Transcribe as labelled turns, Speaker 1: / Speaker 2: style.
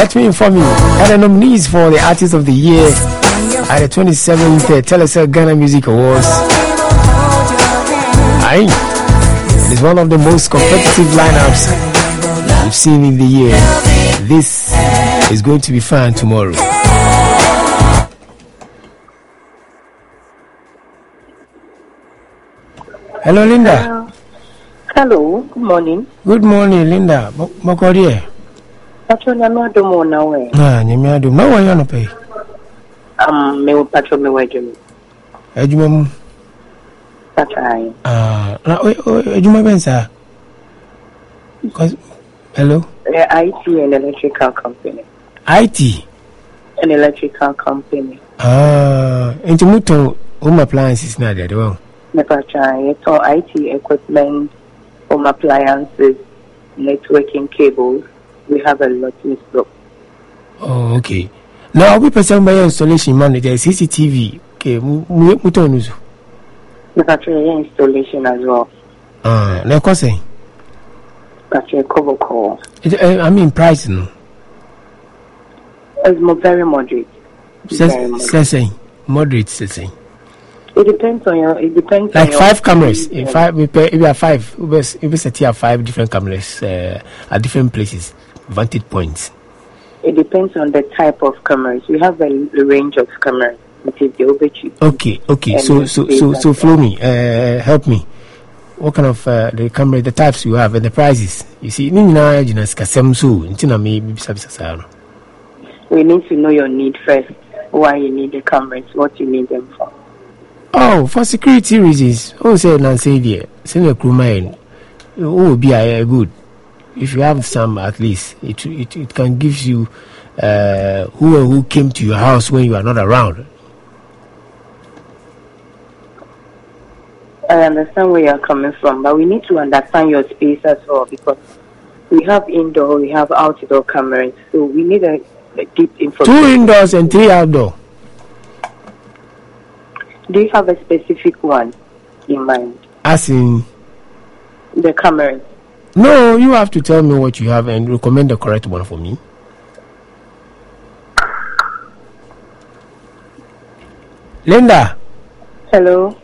Speaker 1: Let me inform you that the nominees for the Artist of the Year at the 27th Telecel Ghana Music Awards. It is one of the most competitive lineups we've seen in the year. This is going to be fun tomorrow. Hello, Linda.
Speaker 2: Hello. Good morning.
Speaker 1: Good morning, Linda. Mokorie.
Speaker 2: Patron, I'm not doing more now.
Speaker 1: Nyamiado. Ma wa yana pay.
Speaker 2: Me will patron me wedding.
Speaker 1: Ejuma.
Speaker 2: Patron.
Speaker 1: Na ejuma bensa. Hello.
Speaker 2: IT and electrical company.
Speaker 1: IT.
Speaker 2: An electrical company.
Speaker 1: Into muto home appliances na there, well.
Speaker 2: Me patron, it's all IT equipment, home appliances, networking cables. We have a lot in stock.
Speaker 1: Oh, okay. Now we person by installation manager CCTV. Okay, muto nuzu.
Speaker 2: Me patron installation as well.
Speaker 1: Na kwase.
Speaker 2: Patron cover call.
Speaker 1: I mean price no.
Speaker 2: It's very moderate.
Speaker 1: Say moderate say.
Speaker 2: It depends on your. It depends.
Speaker 1: Like
Speaker 2: on
Speaker 1: 5 cameras. In 5, we have 5. We set here 5 different cameras at different places, vantage points.
Speaker 2: It depends on the type of cameras. We have a range of cameras.
Speaker 1: Okay. So flow me. Help me. What kind of the camera, the types you have, and the prices? You see, we need
Speaker 2: to know your need first. Why you need the cameras? What you need them for?
Speaker 1: Oh, for security reasons. Oh, say Nancy dear. Send a crew man. Oh, be good. If you have some, at least it can give you who came to your house when you are not around.
Speaker 2: I understand where you are coming from, but we need to understand your space as well, because we have indoor, we have outdoor cameras, so we need a deep information.
Speaker 1: 2 indoors and 3 outdoor.
Speaker 2: Do you have a specific one in mind?
Speaker 1: As in
Speaker 2: the cameras?
Speaker 1: No, you have to tell me what you have and recommend the correct one for me. Linda.
Speaker 2: Hello.